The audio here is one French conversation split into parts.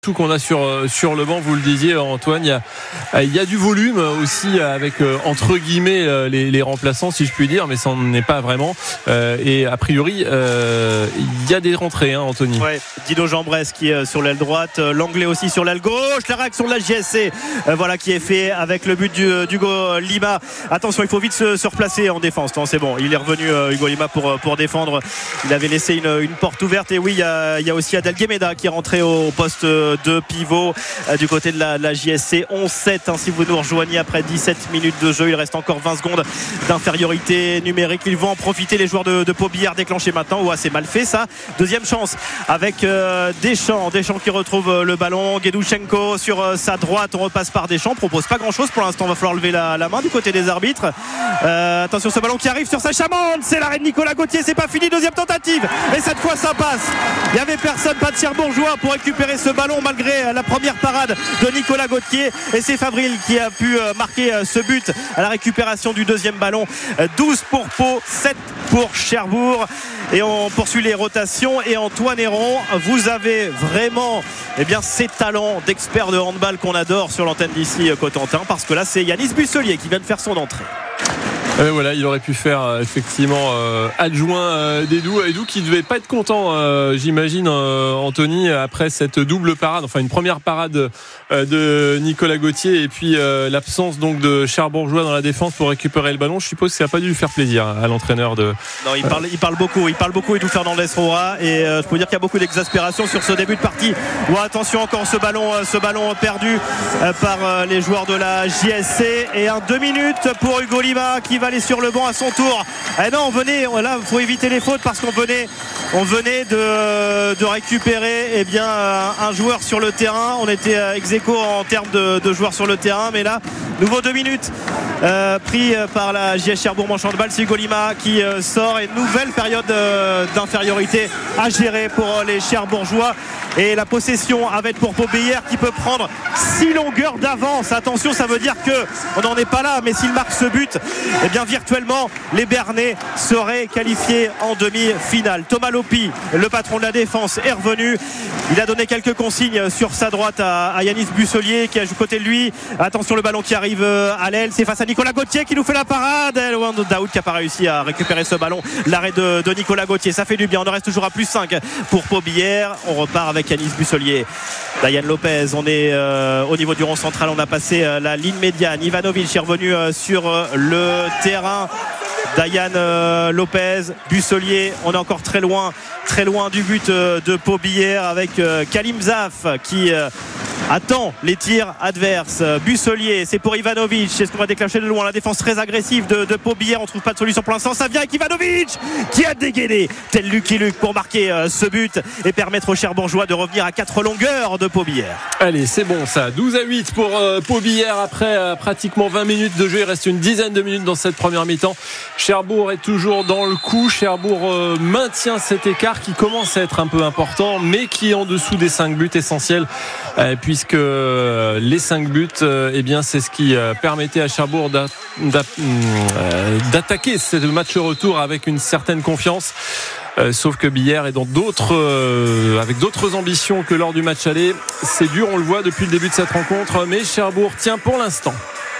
Tout qu'on a sur le banc, vous le disiez Antoine, il y a du volume aussi avec entre guillemets les remplaçants si je puis dire, mais ça n'en est pas vraiment et a priori il y a des rentrées Anthony. Ouais, Dino Jambrès qui est sur l'aile droite, l'anglais aussi sur l'aile gauche, la réaction de la JSC qui est fait avec le but d'Hugo Lima. Attention, il faut vite se replacer en défense. Non, c'est bon, il est revenu Hugo Lima pour défendre. Il avait laissé une porte ouverte et oui, il y a aussi Adel Guemeda qui est rentré au poste de pivot du côté de la JSC. 11-7 si vous nous rejoignez après 17 minutes de jeu. Il reste encore 20 secondes d'infériorité numérique. Ils vont en profiter, les joueurs de Pau Billard, déclencher maintenant. Ouais, c'est mal fait ça. Deuxième chance avec Deschamps qui retrouve le ballon. Guedouchenko sur sa droite. On repasse par Deschamps. Propose pas grand chose pour l'instant. Va falloir lever la main du côté des arbitres. Attention, ce ballon qui arrive sur sa chamande. C'est l'arrêt de Nicolas Gauthier. C'est pas fini. Deuxième tentative. Et cette fois ça passe. Il n'y avait personne, pas de Cherbourgeois pour récupérer ce ballon malgré la première parade de Nicolas Gauthier, et c'est Favril qui a pu marquer ce but à la récupération du deuxième ballon. 12 pour Pau, 7 pour Cherbourg, et on poursuit les rotations. Et Antoine Héron, vous avez vraiment ces talents d'experts de handball qu'on adore sur l'antenne d'ici Cotentin, parce que là c'est Yanis Busselier qui vient de faire son entrée. Voilà, il aurait pu faire effectivement adjoint d'Edou qui devait pas être content j'imagine Anthony, après cette double parade, enfin une première parade de Nicolas Gauthier et puis l'absence donc de Cherbourgeois dans la défense pour récupérer le ballon. Je suppose que ça n'a pas dû lui faire plaisir à l'entraîneur de... Non, il parle beaucoup Edou Fernandez Roa, et je peux dire qu'il y a beaucoup d'exaspération sur ce début de partie. Attention, encore ce ballon perdu par les joueurs de la JSC, et 2 minutes pour Hugo Lima qui va aller sur le banc à son tour. Non, là il faut éviter les fautes parce qu'on venait de récupérer un joueur sur le terrain. On était ex aequo en termes de joueurs sur le terrain, mais là nouveau 2 minutes pris par la JS Cherbourg manche handball. C'est Hugo Lima qui sort, et nouvelle période d'infériorité à gérer pour les Cherbourgeois, et la possession va être pour Pau Billard qui peut prendre 6 longueurs d'avance. Attention, ça veut dire qu'on n'en est pas là, mais s'il marque ce but, virtuellement les Bernais seraient qualifiés en demi-finale. Thomas Lopi, le patron de la défense, est revenu. Il a donné quelques consignes sur sa droite à Yanis Busselier qui a joué côté de lui. Attention, le ballon qui arrive à l'aile, c'est face à Nicolas Gauthier qui nous fait la parade. Elwan Daoud qui n'a pas réussi à récupérer ce ballon. L'arrêt de Nicolas Gauthier, ça fait du bien. On en reste toujours à +5 pour Pau Billard. On repart avec Yanis Busselier, Dayan Lopez. On est au niveau du rond central, on a passé la ligne médiane. Ivanovic est revenu sur le terrain. Dayan Lopez, Busselier, on est encore très loin du but de Pau Billard, avec Kalim Zaf qui attend les tirs adverses. Busselier, c'est pour Ivanovic. Est-ce qu'on va déclencher de loin? La défense très agressive de Pau Billard. On trouve pas de solution pour l'instant. Ça vient avec Ivanovic qui a dégainé tel Lucky Luke pour marquer ce but et permettre aux Cherbourgeois de revenir à 4 longueurs de Pau Billard. Allez, c'est bon ça. 12-8 pour Pau Billard après pratiquement 20 minutes de jeu. Il reste une dizaine de minutes dans cette première mi-temps. Cherbourg est toujours dans le coup. Cherbourg maintient cet écart qui commence à être un peu important, mais qui est en dessous des 5 buts essentiels, puisque les 5 buts, c'est ce qui permettait à Cherbourg d'attaquer ce match retour avec une certaine confiance. Sauf que Billard est avec d'autres ambitions que lors du match aller. C'est dur, on le voit depuis le début de cette rencontre, mais Cherbourg tient pour l'instant.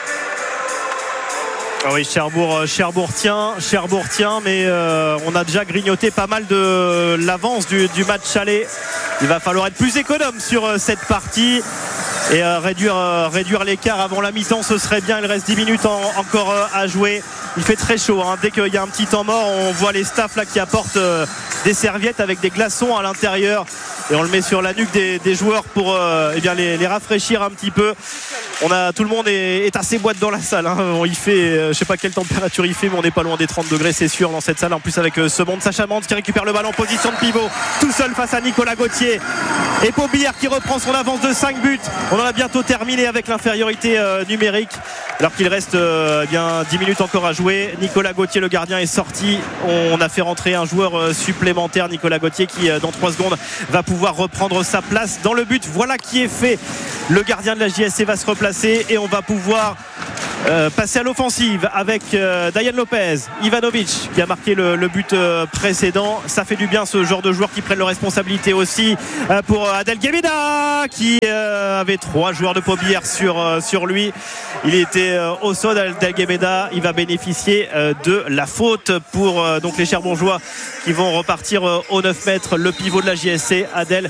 Oui, Cherbourg tient, mais on a déjà grignoté pas mal de l'avance du match aller. Il va falloir être plus économe sur cette partie et réduire l'écart avant la mi-temps, ce serait bien. Il reste 10 minutes encore à jouer. Il fait très chaud, Dès qu'il y a un petit temps mort, on voit les staffs là qui apportent des serviettes avec des glaçons à l'intérieur, et on le met sur la nuque des joueurs pour les rafraîchir un petit peu. Tout le monde est assez boîte dans la salle, Il fait, je sais pas quelle température il fait, mais on n'est pas loin des 30 degrés, c'est sûr, dans cette salle. En plus avec ce monde, Sacha Mantz qui récupère le ballon en position de pivot, tout seul face à Nicolas Gauthier, et Pau Billard qui reprend son avance de 5 buts. On en a bientôt terminé avec l'infériorité numérique, alors qu'il reste 10 minutes encore à jouer. Nicolas Gauthier, le gardien, est sorti. On a fait rentrer un joueur supplémentaire, Nicolas Gauthier, qui dans 3 secondes va pouvoir reprendre sa place dans le but. Voilà qui est fait. Le gardien de la JSC va se replacer et on va pouvoir passer à l'offensive avec Dayan Lopez, Ivanovic qui a marqué le but précédent. Ça fait du bien, ce genre de joueurs qui prennent leurs responsabilités aussi pour Adel Guemeda qui avait 3 joueurs de Pobillère sur lui. Il était au sol. Adel Guemeda, il va bénéficier de la faute pour donc les Cherbourgeois qui vont repartir au 9 mètres. Le pivot de la JSC, Adel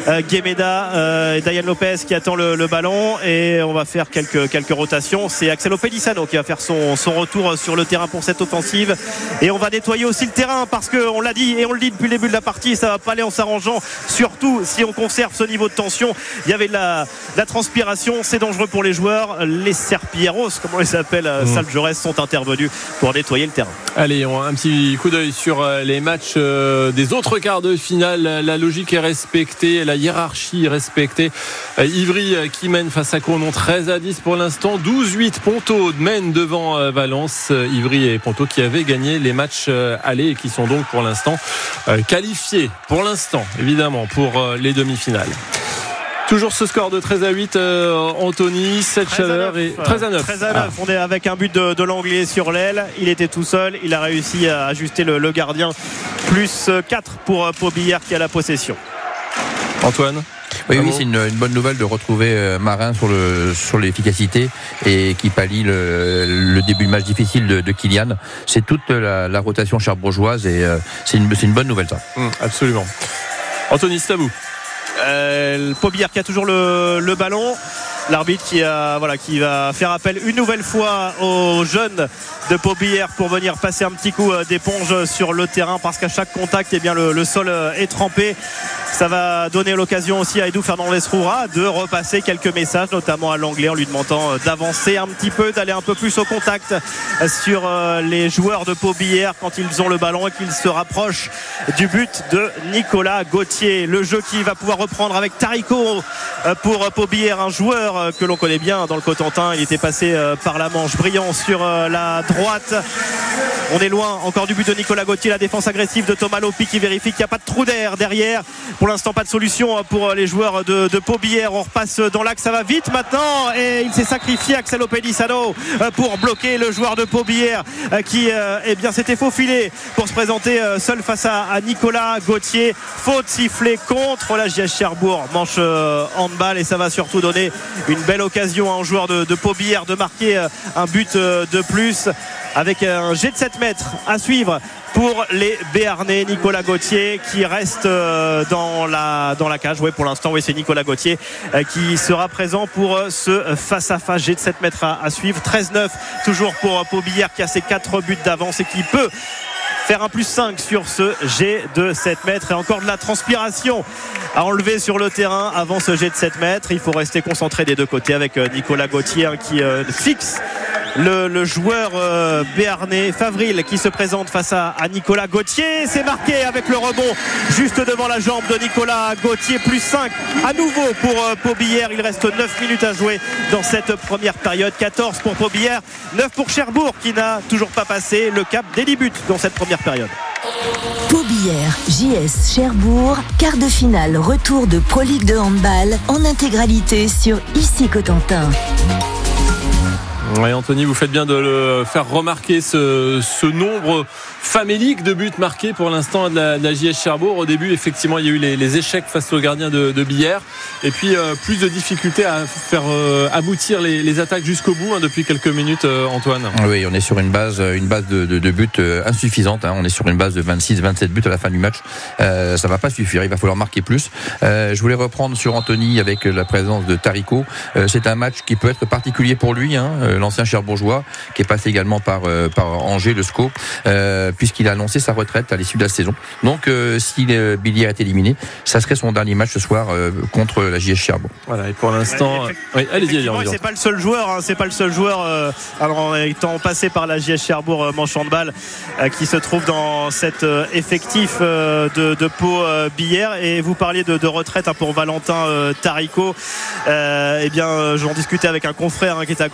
Guemeda, Dayan Lopez qui attend le ballon, et on va faire quelques rotations. C'est Axel Pelissano qui va faire son retour sur le terrain pour cette offensive, et on va nettoyer aussi le terrain parce qu'on l'a dit et on le dit depuis le début de la partie, ça va pas aller en s'arrangeant, surtout si on conserve ce niveau de tension. Il y avait de la transpiration, c'est dangereux pour les joueurs. Les Serpilleros, comment ils s'appellent, Salle Jaurès, sont intervenus pour nettoyer le terrain. Allez, on a un petit coup d'œil sur les matchs des autres quarts de finale. La logique est respectée, la hiérarchie est respectée. Ivry qui mène face à Cournon 13-10 pour l'instant. 12-8, Ponto mène devant Valence. Ivry et Ponto qui avaient gagné les matchs allés et qui sont donc pour l'instant qualifiés, pour l'instant évidemment, pour les demi-finales. Toujours ce score de 13-8, Anthony, cette chaleur et 13-9. 13-9, on est avec un but de l'Anglais sur l'aile. Il était tout seul, il a réussi à ajuster le gardien. Plus 4 pour Pobillère qui a la possession. Antoine? Oui, c'est une bonne nouvelle de retrouver Marin sur l'efficacité et qui pallie le début de match difficile de Kylian. C'est toute la rotation cherbourgeoise et c'est une bonne nouvelle, ça. Absolument. Anthony, c'est à vous. Pobillère qui a toujours le ballon. L'arbitre qui va faire appel une nouvelle fois aux jeunes de Pobillère pour venir passer un petit coup d'éponge sur le terrain, parce qu'à chaque contact, eh bien, le sol est trempé. Ça va donner l'occasion aussi à Edu Fernandez-Roura de repasser quelques messages, notamment à l'Anglais, en lui demandant d'avancer un petit peu, d'aller un peu plus au contact sur les joueurs de Pobillère quand ils ont le ballon et qu'ils se rapprochent du but de Nicolas Gauthier. Le jeu qui va pouvoir reprendre avec Tarico pour Pobillère, un joueur que l'on connaît bien dans le Cotentin. Il était passé par la Manche, brillant sur la droite. On est loin encore du but de Nicolas Gauthier. La défense agressive de Thomas Lopi qui vérifie qu'il n'y a pas de trou d'air derrière. Pour l'instant, pas de solution pour les joueurs de Pobillère. On repasse dans l'axe, ça va vite maintenant, et il s'est sacrifié, Axel Pelissano, pour bloquer le joueur de Pobillère qui s'était faufilé pour se présenter seul face à Nicolas Gauthier. Faute sifflée contre la JS Cherbourg, manche handball, et ça va surtout donner une belle occasion à un joueur de Pobillère de marquer un but de plus, avec un jet de 7 mètres à suivre pour les Béarnais. Nicolas Gauthier qui reste dans la cage. Oui, pour l'instant, c'est Nicolas Gauthier qui sera présent pour ce face-à-face. Jet de 7 mètres à suivre. 13-9 toujours pour Pobillère qui a ses 4 buts d'avance et qui peut faire un plus 5 sur ce jet de 7 mètres. Et encore de la transpiration à enlever sur le terrain avant ce jet de 7 mètres. Il faut rester concentré des deux côtés avec Nicolas Gauthier qui fixe le joueur béarnais. Favril qui se présente face à Nicolas Gauthier. C'est marqué avec le rebond juste devant la jambe de Nicolas Gauthier. Plus 5 à nouveau pour Pobillère. Il reste 9 minutes à jouer dans cette première période. 14 pour Pobillère, 9 pour Cherbourg qui n'a toujours pas passé le cap des 10 buts dans cette première période. Pobillère, JS Cherbourg, quart de finale retour de Pro League de handball en intégralité sur ICI Cotentin. Oui, Anthony, vous faites bien de le faire remarquer, ce nombre famélique de buts marqués pour l'instant de la JS Cherbourg. Au début, effectivement, il y a eu les échecs face aux gardiens de Billère, et puis plus de difficultés à faire aboutir les attaques jusqu'au bout depuis quelques minutes, Antoine. Oui, on est sur une base de buts insuffisante. On est sur une base de 26-27 buts à la fin du match. Ça va pas suffire, il va falloir marquer plus. Je voulais reprendre sur Anthony avec la présence de Tarico. C'est un match qui peut être particulier pour lui, l'ancien Cherbourgeois, qui est passé également par Angers, le SCO, puisqu'il a annoncé sa retraite à l'issue de la saison. Donc si Billère est éliminé, ça serait son dernier match ce soir contre la JS Cherbourg. Voilà, et pour l'instant, oui, allez-y. C'est pas le seul joueur, alors étant passé par la JS Cherbourg manche handball, qui se trouve dans cet effectif de Pau Billère. Et vous parliez de retraite pour Valentin Tarico. J'en discutais avec un confrère qui était à côté de moi, qui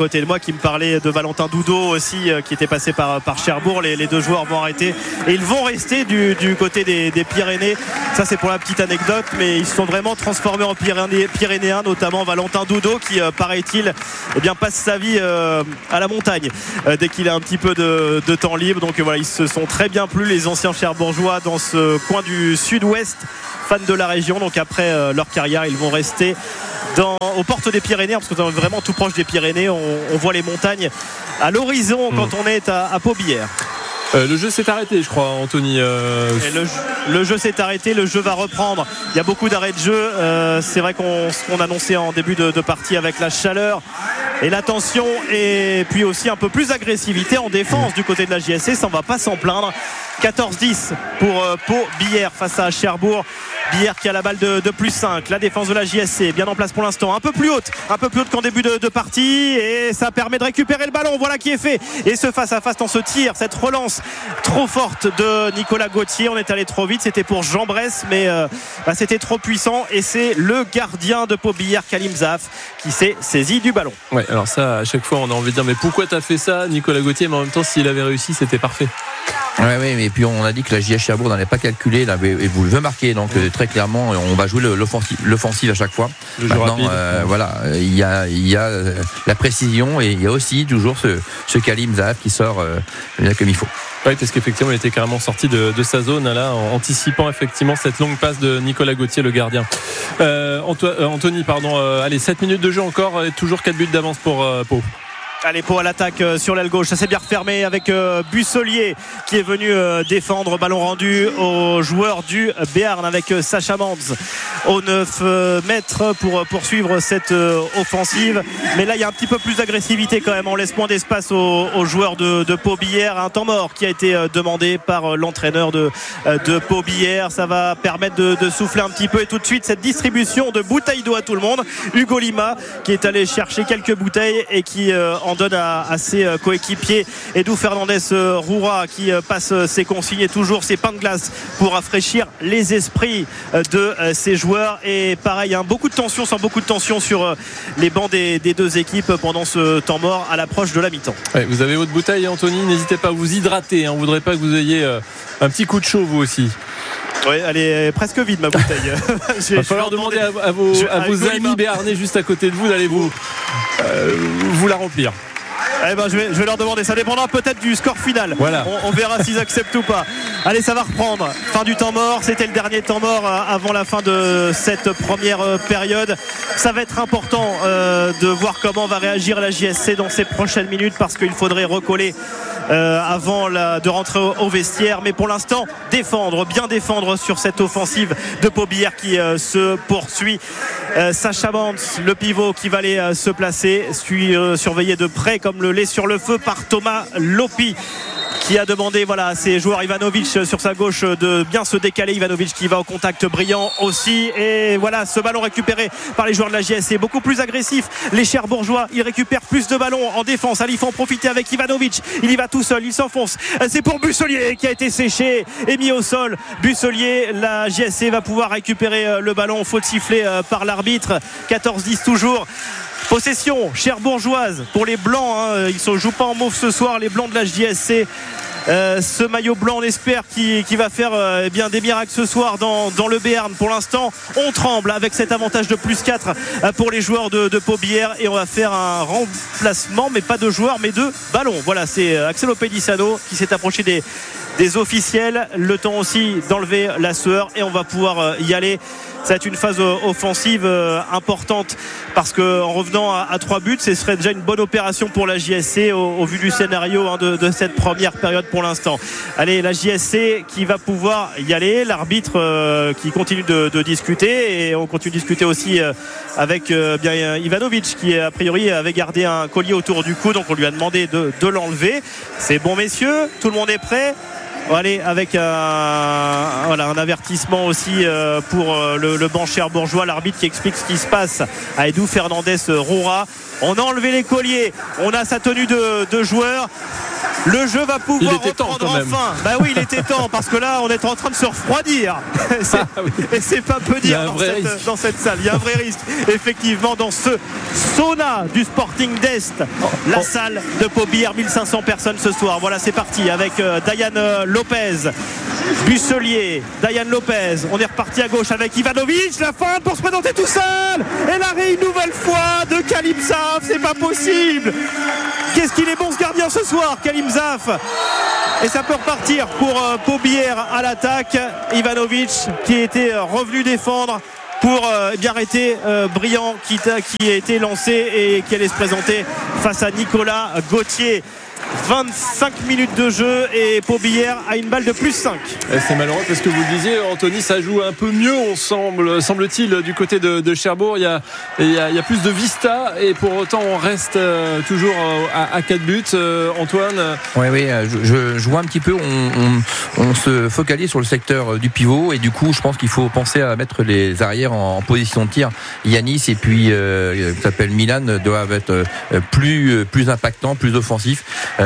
qui me parlait de Valentin Doudot aussi, qui était passé par Cherbourg. Les deux joueurs vont arrêter et ils vont rester du côté des Pyrénées. Ça, c'est pour la petite anecdote, mais ils se sont vraiment transformés en Pyrénéens, notamment Valentin Doudot qui, paraît-il, passe sa vie à la montagne dès qu'il a un petit peu de temps libre. Donc voilà, ils se sont très bien plu, les anciens cherbourgeois, dans ce coin du sud-ouest, fans de la région. Donc après leur carrière, ils vont rester aux portes des Pyrénées, parce que c'est vraiment tout proche des Pyrénées. On voit les montagnes à l'horizon quand on est à Paubillère. Le jeu s'est arrêté, je crois, Anthony. Et le jeu s'est arrêté, le jeu va reprendre. Il y a beaucoup d'arrêts de jeu. C'est vrai qu'on annonçait en début de partie avec la chaleur et la tension, et puis aussi un peu plus d'agressivité en défense du côté de la JSC. Ça, on va pas s'en plaindre. 14-10 pour Pau Billère face à Cherbourg. Billère qui a la balle de plus 5. La défense de la JSC bien en place pour l'instant, un peu plus haute qu'en début de partie, et ça permet de récupérer le ballon. Voilà qui est fait, et ce face à face dans ce tir, cette relance trop forte de Nicolas Gauthier. On est allé trop vite, c'était pour Jean Bresse, mais c'était trop puissant, et c'est le gardien de Pau Billère, Kalim Zaf, qui s'est saisi du ballon. Ouais, alors ça, à chaque fois on a envie de dire mais pourquoi t'as fait ça, Nicolas Gauthier? Mais en même temps, s'il avait réussi, c'était parfait. Oui, mais puis on a dit que la JS Cherbourg n'allait pas calculer, et vous le veut marquer, donc très clairement on va jouer l'offensive à chaque fois. Maintenant, voilà, il y a la précision, et il y a aussi toujours ce Kalim Zaf qui sort comme il faut. Oui, parce qu'effectivement il était carrément sorti de sa zone là, en anticipant effectivement cette longue passe de Nicolas Gauthier, le gardien. Anthony, pardon, allez, 7 minutes de jeu encore, et toujours 4 buts d'avance pour Pau. Allez, Pau à l'attaque sur l'aile gauche, ça s'est bien refermé avec Bussolier qui est venu défendre. Ballon rendu au joueur du Béarn avec Sacha Mans aux 9 mètres pour poursuivre cette offensive. Mais là il y a un petit peu plus d'agressivité quand même, on laisse moins d'espace aux joueurs de Pau Billère. Un temps mort qui a été demandé par l'entraîneur de Pau Billère. Ça va permettre de souffler un petit peu, et tout de suite cette distribution de bouteilles d'eau à tout le monde. Hugo Lima qui est allé chercher quelques bouteilles et qui en donne à ses coéquipiers. Edou Fernandez Roura qui passe ses consignes et toujours ses pains de glace pour rafraîchir les esprits de ses joueurs. Et pareil, beaucoup de tension sur les bancs des deux équipes pendant ce temps mort à l'approche de la mi-temps. Ouais, vous avez votre bouteille, Anthony, n'hésitez pas à vous hydrater, on ne voudrait pas que vous ayez un petit coup de chaud vous aussi. Oui, elle est presque vide ma bouteille. Il va falloir demander à vos amis béarnais juste à côté de vous d'aller vous la remplir. Je vais leur demander, ça dépendra peut-être du score final. Voilà. On verra s'ils acceptent ou pas. Allez, ça va reprendre. Fin du temps mort, c'était le dernier temps mort avant la fin de cette première période. Ça va être important de voir comment va réagir la JSC dans ces prochaines minutes, parce qu'il faudrait recoller avant de rentrer au vestiaire. Mais pour l'instant, bien défendre sur cette offensive de Pau Billère qui se poursuit. Sacha Mans, le pivot qui va aller se placer, surveillé de près comme le lait sur le feu par Thomas Lopi, qui a demandé à ses joueurs, Ivanovic sur sa gauche, de bien se décaler. Ivanovic qui va au contact brillant aussi, et voilà ce ballon récupéré par les joueurs de la JSC, beaucoup plus agressif. Les Cherbourgeois, ils récupèrent plus de ballons en défense. Allez, il faut en profiter avec Ivanovic, il y va tout seul, il s'enfonce, c'est pour Bussolier qui a été séché et mis au sol. Bussolier, la JSC va pouvoir récupérer le ballon, faute sifflée par l'arbitre. 14-10 toujours. Possession cherbourgeoise pour les blancs, ils ne jouent pas en mauve ce soir, les blancs de la JSC. Ce maillot blanc, on espère qu'il va faire des miracles ce soir dans le Béarn. Pour l'instant, on tremble avec cet avantage de plus 4 pour les joueurs de Pau Billère, et on va faire un remplacement, mais pas de joueurs mais de ballons. Voilà, c'est Axel Opedissano qui s'est approché des officiels, le temps aussi d'enlever la sueur, et on va pouvoir y aller. Ça va être une phase offensive importante, parce qu'en revenant à 3 buts, ce serait déjà une bonne opération pour la JSC au vu du scénario de cette première période pour l'instant. Allez, la JSC qui va pouvoir y aller, l'arbitre qui continue de discuter, et on continue de discuter aussi avec Ivanovic qui a priori avait gardé un collier autour du cou, donc on lui a demandé de l'enlever. C'est bon messieurs, tout le monde est prêt? Allez, avec un avertissement aussi pour le banc cherbourgeois. L'arbitre qui explique ce qui se passe à Edou Fernandez Roura. On a enlevé les colliers, on a sa tenue de joueur. Le jeu va pouvoir reprendre enfin. Bah oui, il était temps parce que là on est en train de se refroidir. Et c'est pas peu dire dans cette salle. Il y a un vrai risque effectivement dans ce sauna du Sporting d'Est. La salle de Pau-Billère, 1500 personnes ce soir. Voilà, c'est parti avec Dayan Lopez, Busselier, Dayan Lopez. On est reparti à gauche avec Ivanovic. La fin pour se présenter tout seul. Et l'arrêt une nouvelle fois de Kalim Zaf. C'est pas possible. Qu'est-ce qu'il est bon ce gardien ce soir, Kalim Zaf. Et ça peut repartir pour Pau-Billère à l'attaque. Ivanovic qui était revenu défendre pour bien arrêter Briand qui a été lancé et qui allait se présenter face à Nicolas Gauthier. 25 minutes de jeu et Pau-Billère a une balle de plus 5. Et c'est malheureux parce que vous le disiez, Anthony, ça joue un peu mieux, semble-t-il, du côté de Cherbourg. Il y a plus de vista et pour autant on reste toujours à 4 buts. Antoine. Oui, je vois un petit peu, on se focalise sur le secteur du pivot et du coup je pense qu'il faut penser à mettre les arrières en position de tir. Yanis et puis s'appelle Milan doivent être plus impactants, plus offensifs.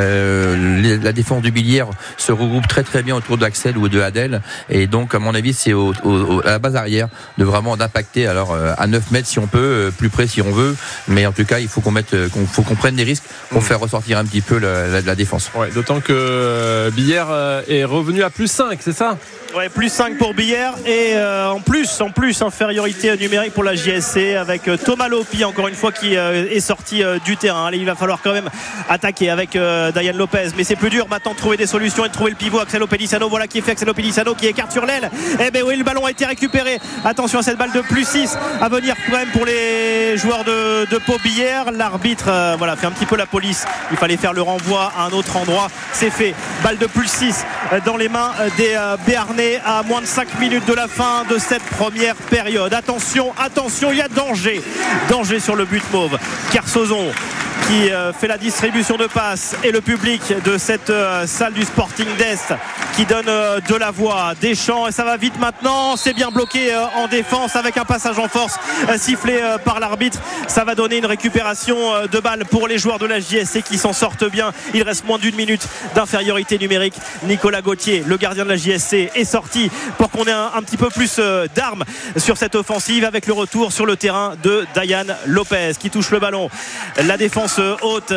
La défense du Billère se regroupe très très bien autour d'Axel ou de Adel et donc à mon avis c'est à la base arrière de vraiment d'impacter, alors à 9 mètres si on peut, plus près si on veut, mais en tout cas il faut qu'on prenne des risques pour faire ressortir un petit peu la défense. Ouais, d'autant que Billère est revenu à plus 5, c'est ça? Ouais, plus 5 pour Billère et en plus infériorité numérique pour la JSC avec Thomas Lopi encore une fois qui est sorti du terrain. Allez, il va falloir quand même attaquer avec Dayan Lopez, mais c'est plus dur maintenant de trouver des solutions et de trouver le pivot. Axel Pelissano, voilà qui est fait. Axel Pelissano qui écarte sur l'aile. Eh ben oui, le ballon a été récupéré. Attention à cette balle de plus 6 à venir quand même pour les joueurs de Pau-Billère. L'arbitre fait un petit peu la police. Il fallait faire le renvoi à un autre endroit. C'est fait. Balle de plus 6 dans les mains des Béarnais à moins de 5 minutes de la fin de cette première période. Attention, il y a danger sur le but mauve. Kersozon qui fait la distribution de passes et le public de cette salle du Sporting d'Est qui donne de la voix. Deschamps, et ça va vite maintenant, c'est bien bloqué en défense avec un passage en force sifflé par l'arbitre. Ça va donner une récupération de balle pour les joueurs de la JSC qui s'en sortent bien. Il reste moins d'une minute d'infériorité numérique. Nicolas Gauthier, le gardien de la JSC, est sorti pour qu'on ait un petit peu plus d'armes sur cette offensive avec le retour sur le terrain de Dayan Lopez qui touche le ballon. La défense haute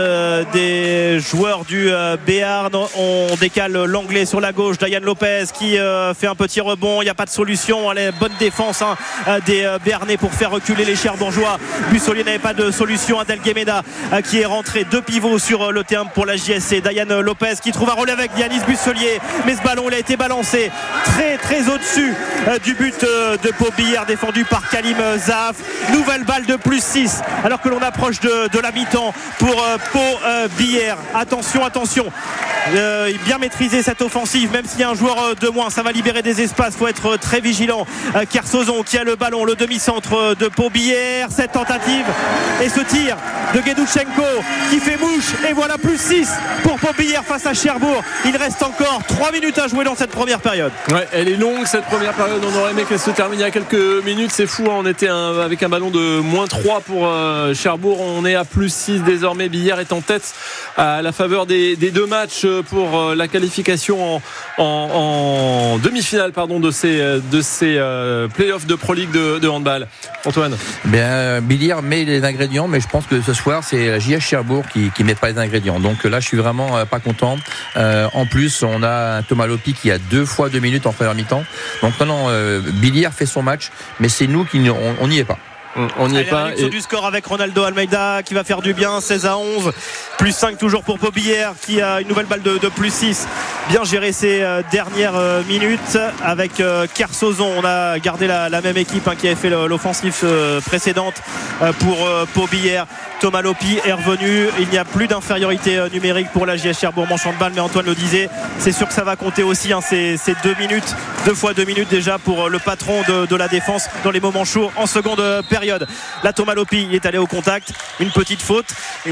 des joueurs du Béarn. On décale l'anglais sur la gauche. Dayan Lopez qui fait un petit rebond. Il n'y a pas de solution. Allez, bonne défense des Béarnais pour faire reculer les Cherbourgeois. Bussolier n'avait pas de solution. Adel Guémeda qui est rentré, 2 pivots sur le terrain pour la JSC. Dayan Lopez qui trouve un relais avec Yanis Bussolier, mais ce ballon il a été balancé très très au-dessus du but de Pau-Billère défendu par Kalim Zaf. Nouvelle balle de plus 6 alors que l'on approche de la mi-temps pour Pau-Billère. Attention, bien maîtriser cette offensive même s'il y a un joueur de moins, ça va libérer des espaces, faut être très vigilant. Kersozon qui a le ballon, le demi-centre de Pau-Billère, cette tentative et ce tir de Guedouchenko qui fait mouche et voilà plus 6 pour Pau-Billère face à Cherbourg. Il reste encore 3 minutes à jouer dans cette première période. Ouais, elle est longue cette première période, on aurait aimé qu'elle se termine il y a quelques minutes, c'est fou, on était avec un ballon de moins 3 pour Cherbourg, on est à plus 6 désormais. Billère est en tête à la faveur des 2 matchs pour la qualification en demi-finale de ces playoffs de Pro League de handball. Antoine. Billère met les ingrédients, mais je pense que ce soir c'est la JS Cherbourg qui met pas les ingrédients. Donc là je suis vraiment pas content. En plus on a un Thomas Lopi qui a 2 fois 2 minutes en première mi-temps. Donc non, Billère fait son match, mais c'est nous qui on n'y est pas. On n'y est pas. Et du score avec Ronaldo Almeida qui va faire du bien, 16-11, plus 5 toujours pour Pau-Billère qui a une nouvelle balle de plus 6. Bien géré ces dernières minutes avec Kersozon. On a gardé la même équipe qui avait fait l'offensive précédente pour Pau-Billère. Thomas Lopi est revenu. Il n'y a plus d'infériorité numérique pour la JS Cherbourg manchant de balle, mais Antoine le disait, c'est sûr que ça va compter aussi ces 2 minutes, 2 fois 2 minutes déjà pour le patron de la défense dans les moments chauds en seconde période. période. La Tomalopi, il est allé au contact. Une petite faute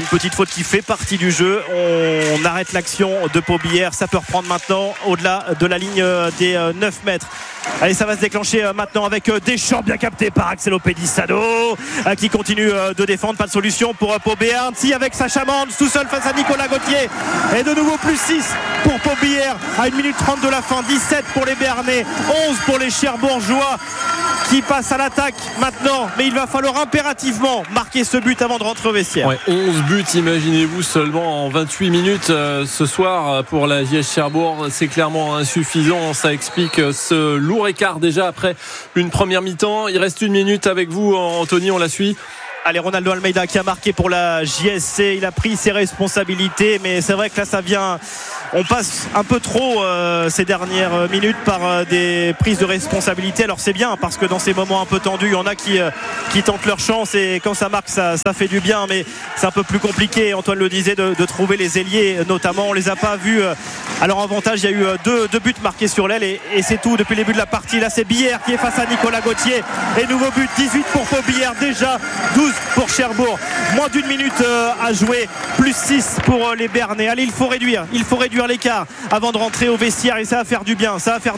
qui fait partie du jeu. On arrête l'action de Pau Billère. Ça peut reprendre maintenant au-delà de la ligne des 9 mètres. Allez, ça va se déclencher maintenant avec Deschamps, bien capté par Axel Opedissado, qui continue de défendre. Pas de solution pour Pau Billère. Si avec Sacha Mans tout seul face à Nicolas Gauthier. Et de nouveau plus 6 pour Pau Billère à 1 minute 30 de la fin. 17 pour les Béarnais, 11 pour les Cherbourgeois qui passent à l'attaque maintenant. Mais il va falloir impérativement marquer ce but avant de rentrer au vestiaire. Ouais, 11 buts, imaginez-vous, seulement en 28 minutes ce soir pour la JS Cherbourg. C'est clairement insuffisant. Ça explique ce lourd écart déjà après une première mi-temps. Il reste 1 minute avec vous, Anthony, on la suit. Allez, Ronaldo Almeida qui a marqué pour la JSC, il a pris ses responsabilités, mais c'est vrai que là ça vient, on passe un peu trop ces dernières minutes par des prises de responsabilité. Alors c'est bien parce que dans ces moments un peu tendus, il y en a qui tentent leur chance et quand ça marque ça fait du bien, mais c'est un peu plus compliqué, Antoine le disait, de trouver les ailiers notamment. On les a pas vus à leur avantage. Il y a eu deux buts marqués sur l'aile et c'est tout depuis le début de la partie. Là c'est Billère qui est face à Nicolas Gauthier et nouveau but, 18 pour Pau Billère déjà, 12 pour Cherbourg, moins d'1 minute à jouer, plus 6 pour les Béarnais. Allez, il faut réduire l'écart avant de rentrer au vestiaire et ça va faire du bien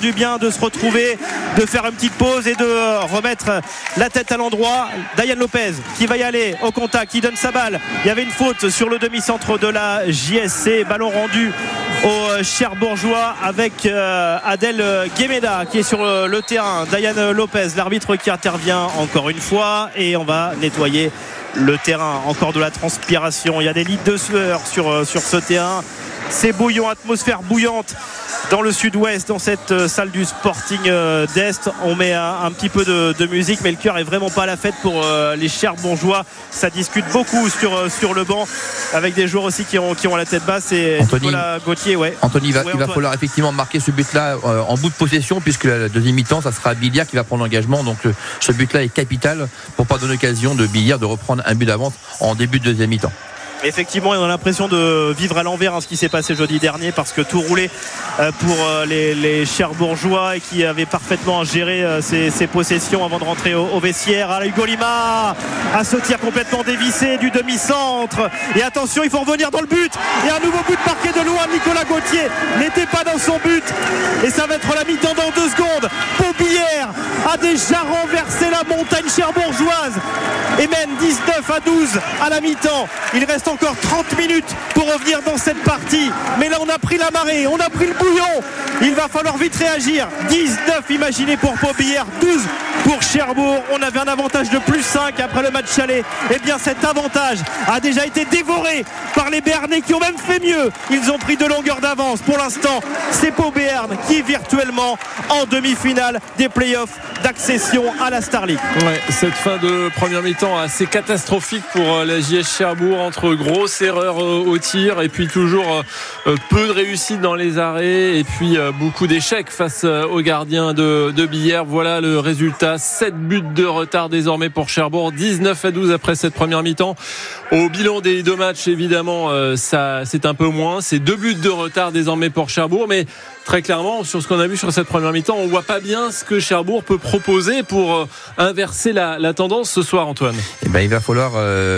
de se retrouver, de faire une petite pause et de remettre la tête à l'endroit. Dayan Lopez qui va y aller au contact, qui donne sa balle. Il y avait une faute sur le demi-centre de la JSC, ballon rendu aux Cherbourgeois avec Adel Guéméda qui est sur le terrain. Dayan Lopez, l'arbitre qui intervient encore une fois et on va nettoyer le terrain. Encore de la transpiration, il y a des litres de sueur sur ce terrain. C'est bouillant, atmosphère bouillante dans le sud-ouest, dans cette salle du Sporting d'Est. On met un petit peu de musique, mais le cœur est vraiment pas à la fête pour les Cherbourgeois. Ça discute beaucoup sur le banc avec des joueurs aussi qui ont la tête basse. Et Nicolas Gauthier, Anthony, il va falloir effectivement marquer ce but-là en bout de possession, puisque la deuxième mi-temps, ça sera Billère qui va prendre l'engagement. Donc ce but-là est capital pour pas donner l'occasion de Billère de reprendre un but d'avance en début de deuxième mi-temps. Effectivement, on a l'impression de vivre à l'envers ce qui s'est passé jeudi dernier, parce que tout roulait pour les Cherbourgeois et qui avaient parfaitement géré ses possessions avant de rentrer au vestiaire. Hugo Lima à ce tir complètement dévissé du demi-centre, et attention, il faut revenir dans le but, et un nouveau but marqué de loin. Nicolas Gauthier n'était pas dans son but et ça va être la mi-temps dans 2 secondes. Pau Billère a déjà renversé la montagne cherbourgeoise et mène 19-12 à la mi-temps. Il reste encore 30 minutes pour revenir dans cette partie, mais là on a pris la marée, on a pris le bouillon, il va falloir vite réagir. 19 imaginez pour Pau Billère, 12 pour Cherbourg. On avait un avantage de plus 5 après le match aller. Et bien cet avantage a déjà été dévoré par les Béarnais qui ont même fait mieux. Ils ont pris 2 longueurs d'avance. Pour l'instant, c'est Pau Béarn qui est virtuellement en demi-finale des playoffs d'accession à la Star League. Ouais, cette fin de première mi-temps assez catastrophique pour la JS Cherbourg, entre grosses erreurs au tir et puis toujours peu de réussite dans les arrêts et puis beaucoup d'échecs face aux gardiens de Billère. Voilà le résultat, 7 buts de retard désormais pour Cherbourg, 19-12 après cette première mi-temps. Au bilan des 2 matchs, évidemment, ça c'est un peu moins, c'est 2 buts de retard désormais pour Cherbourg, mais très clairement, sur ce qu'on a vu sur cette première mi-temps, on voit pas bien ce que Cherbourg peut proposer pour inverser la tendance ce soir, Antoine. Eh ben, il va falloir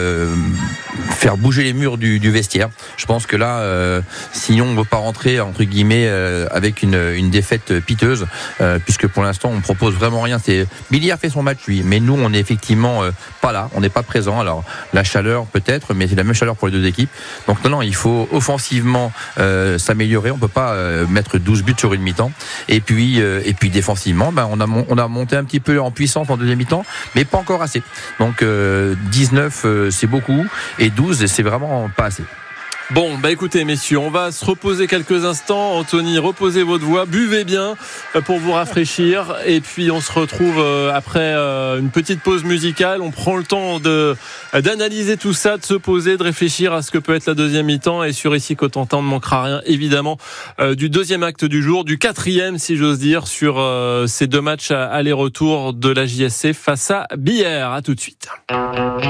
faire bouger les murs du vestiaire. Je pense que là, sinon on ne veut pas rentrer entre guillemets avec une défaite piteuse, puisque pour l'instant on propose vraiment rien. Billère fait son match lui, mais nous on est effectivement pas là, on n'est pas présent. Alors la chaleur peut-être, mais c'est la même chaleur pour les 2 équipes. Donc non, il faut offensivement s'améliorer. On peut pas mettre 12 buts sur une mi-temps. Et puis défensivement, on a monté un petit peu en puissance en deuxième mi-temps, mais pas encore assez. Donc 19 c'est beaucoup et 12 c'est vraiment pas assez. Bon, écoutez messieurs, on va se reposer quelques instants. Anthony, reposez votre voix, buvez bien pour vous rafraîchir et puis on se retrouve après une petite pause musicale. On prend le temps d'analyser tout ça, de se poser, de réfléchir à ce que peut être la deuxième mi-temps, et sur Ici Cotentin ne manquera rien évidemment du deuxième acte du jour, du 4e si j'ose dire, sur ces 2 matchs aller-retour de la JSC face à Billère. À tout de suite.